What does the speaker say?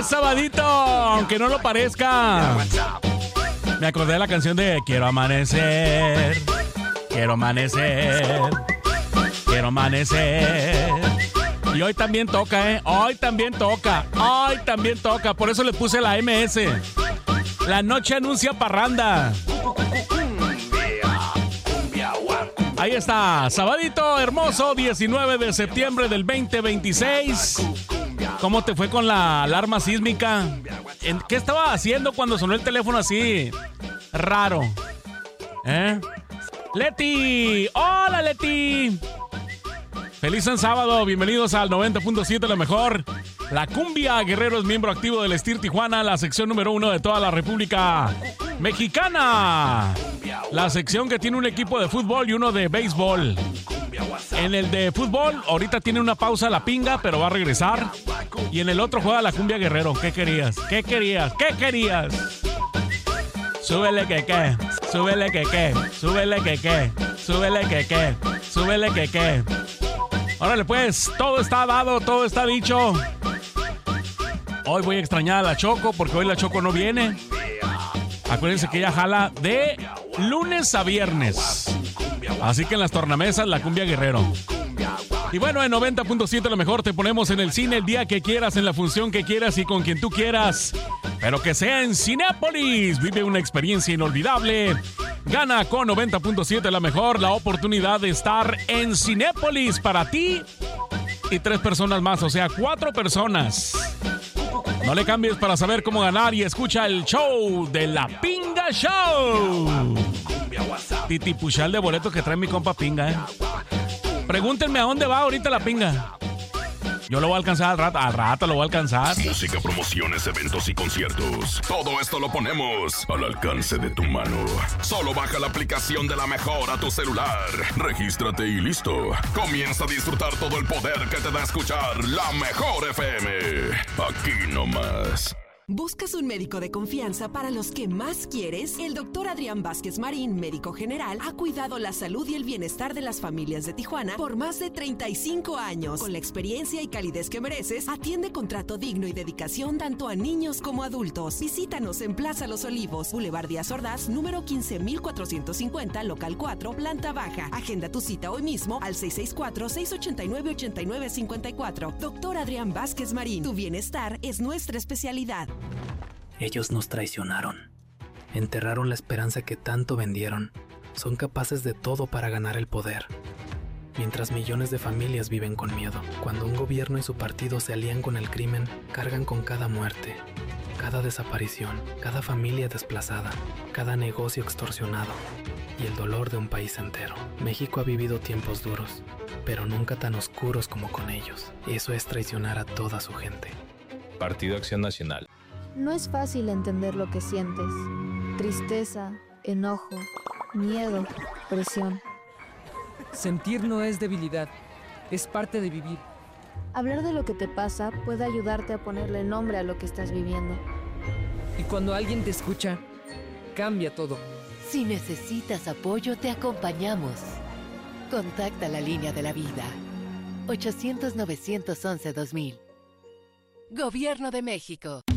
sabadito, aunque no lo parezca. Me acordé de la canción de Quiero amanecer, quiero amanecer, quiero amanecer. Y hoy también toca, ¿eh? Hoy también toca. Por eso le puse la MS. La noche anuncia parranda. Ahí está, sabadito hermoso, 19 de septiembre del 2026. ¿Cómo te fue con la alarma sísmica? ¿Qué estaba haciendo cuando sonó el teléfono así? Raro. Leti, hola Leti. Feliz en sábado, bienvenidos al 90.7 La Mejor. La Cumbia Guerrero es miembro activo del Estir Tijuana, la sección número 1 de toda la República Mexicana. La sección que tiene un equipo de fútbol y uno de béisbol. En el de fútbol, ahorita tiene una pausa la pinga, pero va a regresar. Y en el otro juega la Cumbia Guerrero. ¿Qué querías? ¿Qué querías? ¿Qué querías? Súbele que qué, súbele que qué, súbele que qué, súbele que qué, súbele que qué. Órale pues, todo está dado, todo está dicho. Hoy voy a extrañar a la Choco porque hoy la Choco no viene. Acuérdense que ella jala de lunes a viernes. Así que en las tornamesas la Cumbia Guerrero. Y bueno, en 90.7 Lo Mejor te ponemos en el cine el día que quieras, en la función que quieras y con quien tú quieras. Pero que sea en Cinépolis. Vive una experiencia inolvidable. Gana con 90.7 La Mejor la oportunidad de estar en Cinépolis para ti y 3 personas más, o sea, 4 personas. No le cambies para saber cómo ganar y escucha el show de La Pinga Show. Titipuchal de boletos que trae mi compa Pinga, Pregúntenme a dónde va ahorita la Pinga. Yo lo voy a alcanzar al rato lo voy a alcanzar. Música, promociones, eventos y conciertos. Todo esto lo ponemos al alcance de tu mano. Solo baja la aplicación de La Mejor a tu celular. Regístrate y listo. Comienza a disfrutar todo el poder que te da escuchar La Mejor FM. Aquí nomás. ¿Buscas un médico de confianza para los que más quieres? El doctor Adrián Vázquez Marín, médico general, ha cuidado la salud y el bienestar de las familias de Tijuana por más de 35 años. Con la experiencia y calidez que mereces, atiende con trato digno y dedicación tanto a niños como adultos. Visítanos en Plaza Los Olivos, Boulevard Díaz Ordaz, número 15450, local 4, planta baja. Agenda tu cita hoy mismo al 664-689-8954. Doctor Adrián Vázquez Marín, tu bienestar es nuestra especialidad. Ellos nos traicionaron. Enterraron la esperanza que tanto vendieron. Son capaces de todo para ganar el poder. Mientras millones de familias viven con miedo. Cuando un gobierno y su partido se alían con el crimen, cargan con cada muerte, cada desaparición, cada familia desplazada, cada negocio extorsionado y el dolor de un país entero. México ha vivido tiempos duros, pero nunca tan oscuros como con ellos. Eso es traicionar a toda su gente. Partido Acción Nacional. No es fácil entender lo que sientes. Tristeza, enojo, miedo, presión. Sentir no es debilidad, es parte de vivir. Hablar de lo que te pasa puede ayudarte a ponerle nombre a lo que estás viviendo. Y cuando alguien te escucha, cambia todo. Si necesitas apoyo, te acompañamos. Contacta la línea de la vida. 800-911-2000. Gobierno de México.